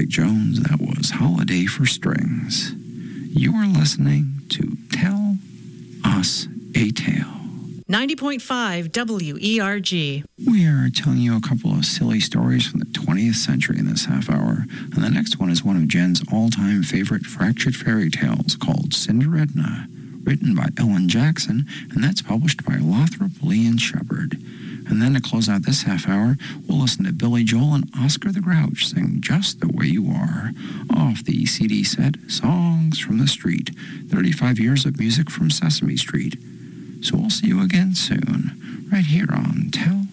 Spike Jones. That was Holiday for Strings. You are listening to Tell Us a Tale. 90.5 WERG. We are telling you a couple of silly stories from the 20th century in this half hour. And the next one is one of Jen's all-time favorite fractured fairy tales called Cinderedna, written by Ellen Jackson, and that's published by Lothrop, Lee & Shepard. And then to close out this half hour, we'll listen to Billy Joel and Oscar the Grouch sing Just the Way You Are off the CD set Songs from the Street, 35 years of music from Sesame Street. So we'll see you again soon, right here on Tell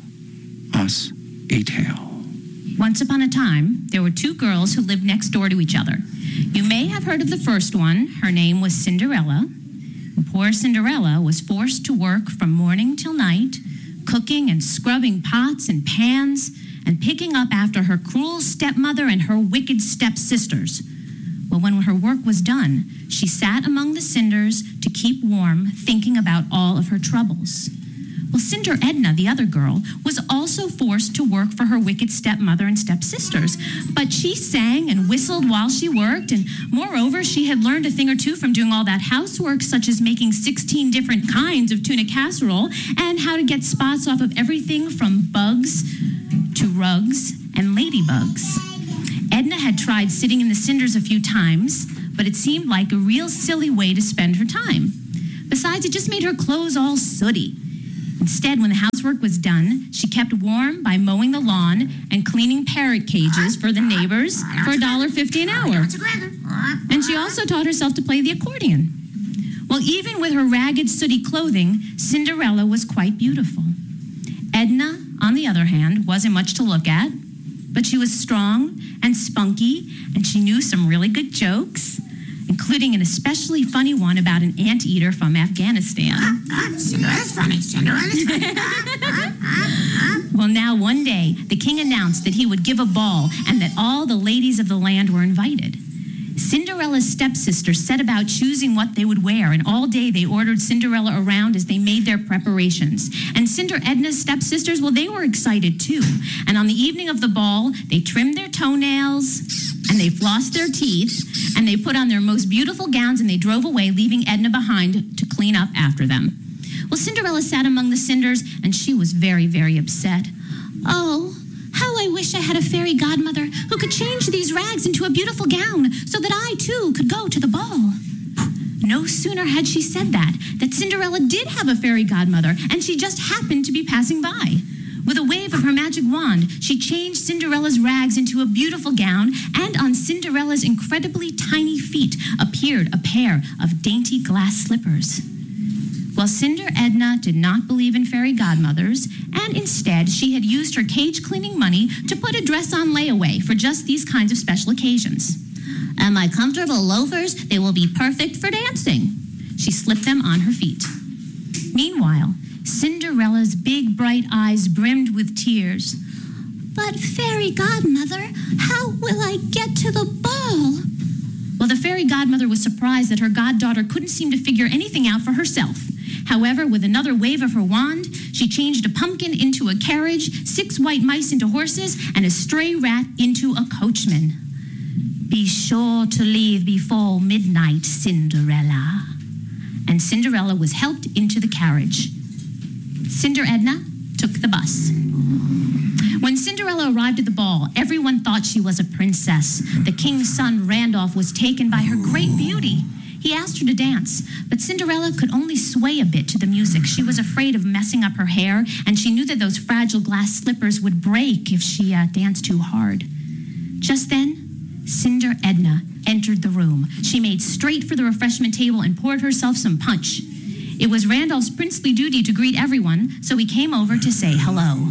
Us a Tale. Once upon a time, there were two girls who lived next door to each other. You may have heard of the first one. Her name was Cinderella. And poor Cinderella was forced to work from morning till night, cooking and scrubbing pots and pans, and picking up after her cruel stepmother and her wicked stepsisters. Well, when her work was done, she sat among the cinders to keep warm, thinking about all of her troubles. Well, Cinderedna, the other girl, was also forced to work for her wicked stepmother and stepsisters, but she sang and whistled while she worked, and moreover, she had learned a thing or two from doing all that housework, such as making 16 different kinds of tuna casserole, and how to get spots off of everything from bugs to rugs and ladybugs. Edna had tried sitting in the cinders a few times, but it seemed like a real silly way to spend her time. Besides, it just made her clothes all sooty. Instead, when the housework was done, she kept warm by mowing the lawn and cleaning parrot cages for the neighbors for $1.50 an hour. And she also taught herself to play the accordion. Well, even with her ragged, sooty clothing, Cinderella was quite beautiful. Edna, on the other hand, wasn't much to look at, but she was strong and spunky, and she knew some really good jokes, including an especially funny one about an anteater from Afghanistan. Cinderella's funny. Cinderella's funny. Well, now one day, the king announced that he would give a ball and that all the ladies of the land were invited. Cinderella's stepsisters set about choosing what they would wear, and all day they ordered Cinderella around as they made their preparations. And Cinderedna's stepsisters, well, they were excited too. And on the evening of the ball, they trimmed their toenails, and they flossed their teeth, and they put on their most beautiful gowns, and they drove away, leaving Edna behind to clean up after them. Well, Cinderella sat among the cinders, and she was very, very upset. Oh, how I wish I had a fairy godmother who could change these rags into a beautiful gown so that I, too, could go to the ball. No sooner had she said that Cinderella did have a fairy godmother, and she just happened to be passing by. With a wave of her magic wand, she changed Cinderella's rags into a beautiful gown, and on Cinderella's incredibly tiny feet appeared a pair of dainty glass slippers. Well, Cinderedna did not believe in fairy godmothers, and instead she had used her cage cleaning money to put a dress on layaway for just these kinds of special occasions. And my comfortable loafers, they will be perfect for dancing. She slipped them on her feet. Meanwhile, Cinderella's big bright eyes brimmed with tears. But fairy godmother, how will I get to the ball? Well, the fairy godmother was surprised that her goddaughter couldn't seem to figure anything out for herself. However, with another wave of her wand, she changed a pumpkin into a carriage, 6 white mice into horses, and a stray rat into a coachman. Be sure to leave before midnight, Cinderella. And Cinderella was helped into the carriage. Cinderedna took the bus. When Cinderella arrived at the ball, everyone thought she was a princess. The king's son, Randolph, was taken by her great beauty. He asked her to dance, but Cinderella could only sway a bit to the music. She was afraid of messing up her hair, and she knew that those fragile glass slippers would break if she danced too hard. Just then, Cinderedna entered the room. She made straight for the refreshment table and poured herself some punch. It was Randolph's princely duty to greet everyone, so he came over to say hello.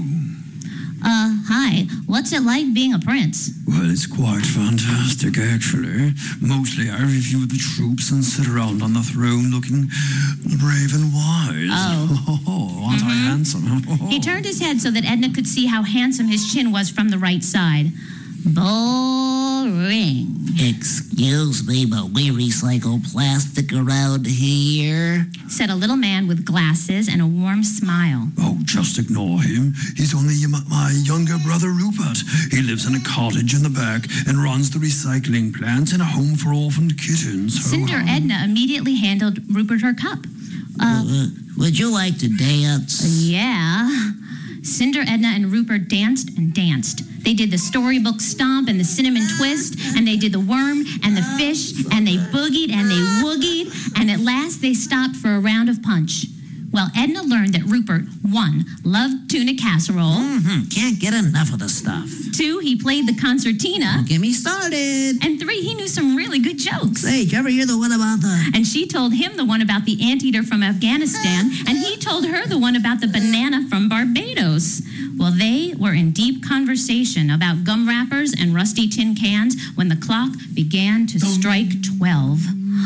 Hi, what's it like being a prince? Well, it's quite fantastic, actually. Mostly I review the troops and sit around on the throne looking brave and wise. Oh. Aren't I handsome? He turned his head so that Edna could see how handsome his chin was from the right side. Bold boring. Excuse me, but we recycle plastic around here. Said a little man with glasses and a warm smile. Oh, just ignore him. He's only my younger brother, Rupert. He lives in a cottage in the back and runs the recycling plant in a home for orphaned kittens. Cinder Edna immediately handed Rupert her cup. Would you like to dance? Yeah. Cinder, Edna, and Rupert danced and danced. They did the storybook stomp and the cinnamon twist, and they did the worm and the fish, and they boogied and they woogied, and at last they stopped for a round of punch. Well, Edna learned that Rupert, 1, loved tuna casserole. Can't get enough of the stuff. 2, he played the concertina. Don't get me started. And 3, he knew some really good jokes. Hey, did you ever hear the one about the... And she told him the one about the anteater from Afghanistan, and he told her the one about the banana from Barbados. Well, they were in deep conversation about gum wrappers and rusty tin cans when the clock began to strike 12.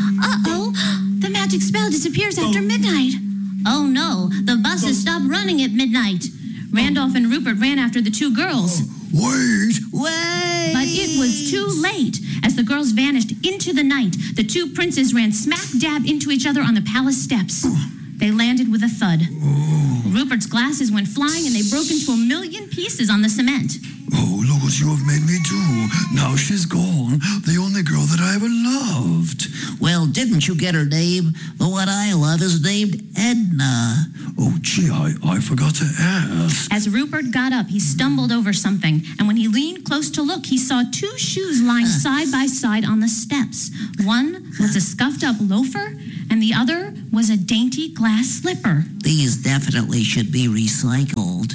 Uh-oh, the magic spell disappears after midnight. Oh no, the buses stopped running at midnight. Randolph and Rupert ran after the 2 girls. Wait! But it was too late. As the girls vanished into the night, the 2 princes ran smack dab into each other on the palace steps. They landed with a thud. Rupert's glasses went flying and they broke into a million pieces on the cement. Oh, look what you have made me do. Now she's gone, the only girl that I ever loved. Well, didn't you get her name? The one I love is named Edna. Oh, gee, I forgot to ask. As Rupert got up, he stumbled over something, and when he leaned close to look, he saw 2 shoes lying side by side on the steps. One was a scuffed-up loafer, and the other was a dainty glass slipper. These definitely should be recycled.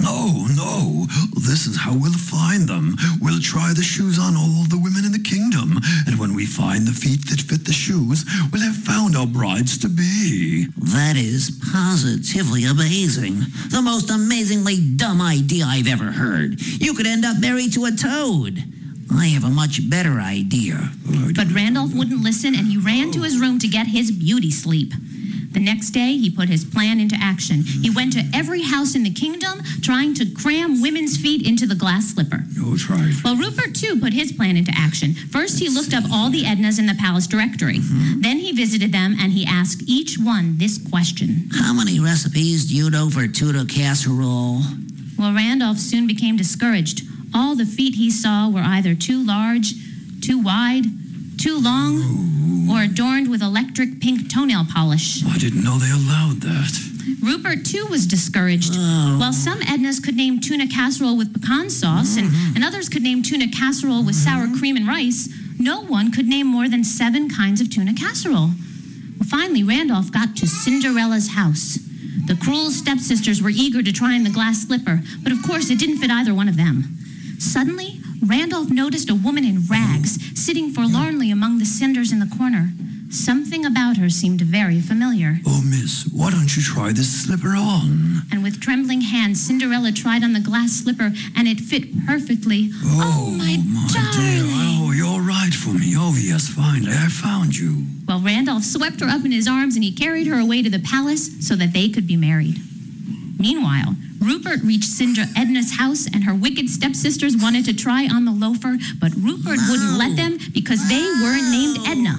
No. This is how we'll find them. We'll try the shoes on all the women in the kingdom. And when we find the feet that fit the shoes, we'll have found our brides-to-be. That is positively amazing. The most amazingly dumb idea I've ever heard. You could end up married to a toad. I have a much better idea. But Randolph wouldn't listen, and he ran to his room to get his beauty sleep. The next day, he put his plan into action. He went to every house in the kingdom, trying to cram women's feet into the glass slipper. Oh, try it. Well, Rupert, too, put his plan into action. First, he looked up all the Ednas in the palace directory. Then he visited them, and he asked each one this question. How many recipes do you know for tuna casserole? Well, Randolph soon became discouraged. All the feet he saw were either too large, too wide, too long, or adorned with electric pink toenail polish. I didn't know they allowed that. Rupert, too, was discouraged. While some Ednas could name tuna casserole with pecan sauce, and others could name tuna casserole with sour cream and rice, no one could name more than 7 kinds of tuna casserole. Well, finally, Randolph got to Cinderella's house. The cruel stepsisters were eager to try on the glass slipper, but of course it didn't fit either one of them. Suddenly, Randolph noticed a woman in rags sitting forlornly among the cinders in the corner. Something about her seemed very familiar. Oh, miss, why don't you try this slipper on? And with trembling hands, Cinderella tried on the glass slipper, and it fit perfectly. Oh, my darling. Dear. Oh, you're right for me. Oh, yes, finally, I found you. Well, Randolph swept her up in his arms, and he carried her away to the palace so that they could be married. Meanwhile, Rupert reached Cinder Edna's house, and her wicked stepsisters wanted to try on the loafer, but Rupert wouldn't let them because they weren't named Edna.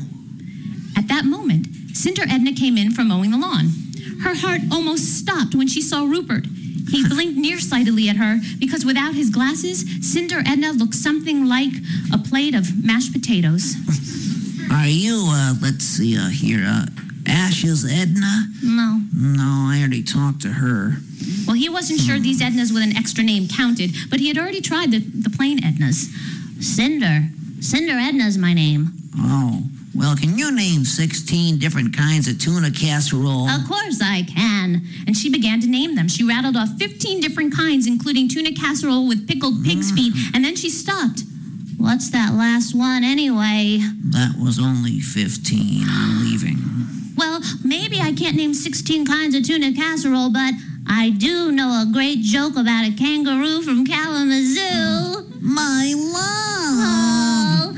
At that moment, Cinder Edna came in from mowing the lawn. Her heart almost stopped when she saw Rupert. He blinked nearsightedly at her because without his glasses, Cinder Edna looked something like a plate of mashed potatoes. Are you, let's see here, Ashes Edna? No. No, I already talked to her. Well, he wasn't sure these Ednas with an extra name counted, but he had already tried the plain Ednas. Cinder Edna's my name. Oh, well, can you name 16 different kinds of tuna casserole? Of course I can. And she began to name them. She rattled off 15 different kinds, including tuna casserole with pickled pig's feet, and then she stopped. What's that last one anyway? That was only 15. I'm leaving. Well, maybe I can't name 16 kinds of tuna casserole, but I do know a great joke about a kangaroo from Kalamazoo. My love!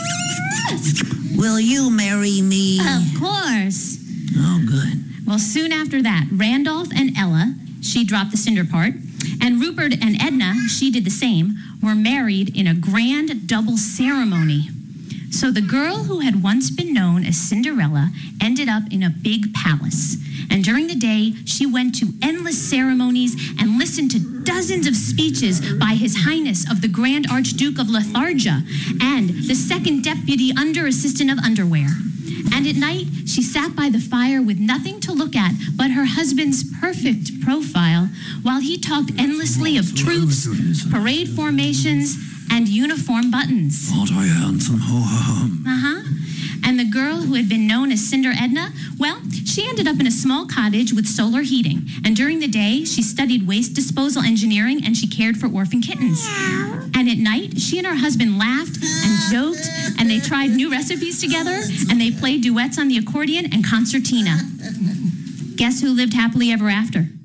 Will you marry me? Of course. Oh, good. Well, soon after that, Randolph and Ella, she dropped the cinder part, And Rupert and Edna, she did the same, were married in a grand double ceremony. So the girl who had once been known as Cinderella ended up in a big palace. And during the day, she went to endless ceremonies and listened to dozens of speeches by His Highness of the Grand Archduke of Lotharingia and the Second Deputy Under Assistant of Underwear. And at night, she sat by the fire with nothing to look at but her husband's perfect profile while he talked endlessly of troops, parade formations, and uniform buttons. Aren't I handsome? And the girl who had been known as Cinder Edna, well, she ended up in a small cottage with solar heating. And during the day, she studied waste disposal engineering and she cared for orphan kittens. And at night, she and her husband laughed and joked and they tried new recipes together and they played duets on the accordion and concertina. Guess who lived happily ever after?